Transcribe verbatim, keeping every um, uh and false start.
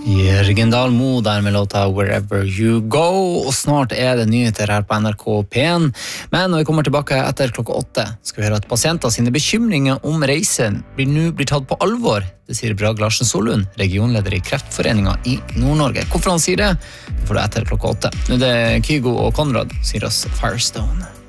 Jørgen Dahl-Mo der med låta Wherever You Go, og snart er det nyheter her på N R K P en. Men når vi kommer tilbake etter klokka åtte, skal vi høre at pasienter sine bekymringer om reisen blir nå blir tatt på alvor. Det sier Brag Larsen Solund, regionleder i Kreftforeningen i Nord-Norge. Hvorfor han sier det, det får du etter klokka åtte. Nå er det Kygo og Konrad, sier oss Firestone.